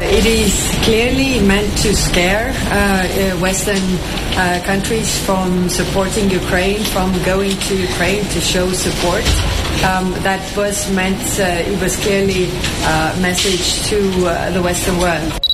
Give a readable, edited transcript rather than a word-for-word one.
It is clearly meant to scare Western countries from supporting Ukraine, from going to Ukraine to show support. That was meant, it was clearly a message to the Western world.